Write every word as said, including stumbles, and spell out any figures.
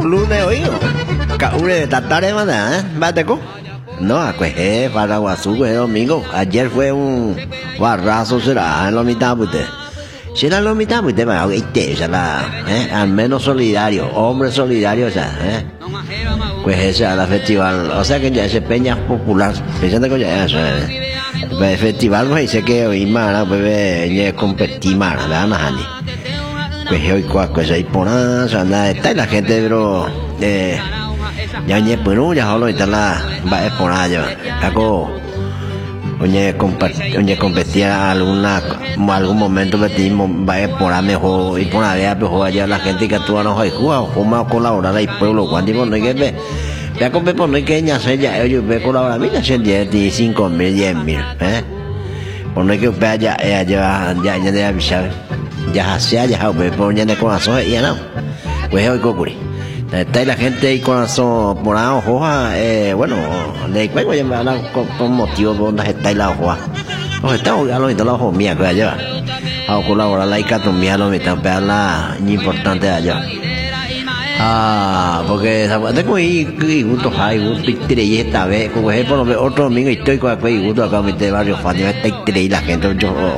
lunes hoy, caure de tarde, ¿eh? Bateco. No, pues eh, para Guazú, pues domingo. Ayer fue un barrazo, será en la mitad, pues. Será en la mitad, pues, pero este, será, ¿eh? Al menos solidario, hombre solidario, o sea, ¿eh? Pues ese era el festival, o sea que ya ese peña popular, pensando que ya es, ¿eh? El festival, pues dice que hoy más, pues, ya competir más, ¿verdad? Pues hoy, pues, ahí por nada, está la gente, pero, eh, ya oye, pues no, ya solo está la, va a por allá, hago, oye, oye, competía alguna, algún momento, metimos, va a por allá mejor, y por allá, mejor allá la gente que actúa, no hay juego, como colaborar ahí, pueblo, cuando digo, no hay que ver, ya compré por no hay que hacer ya, yo ve colaborar, mira, se diez, cinco mil, diez mil, eh, por no hay que ver ya, ya, ya, ya, ya, ya, ya, ya, ya, ya, por ya de corazón, ya no, pues hoy ocurre. Está la gente ahí con eso por la hoja, eh, bueno, le cuento ya me hablan con motivo de donde está la hoja. Los estamos ya los la hoja mía que allá. A colaborar la icato mía lo metan para la importante allá. Ah, porque de como y gusto hay gusto y esta vez, como es por lo otro domingo estoy con aquel gusto acá en este barrio Fátima, está y la gente yo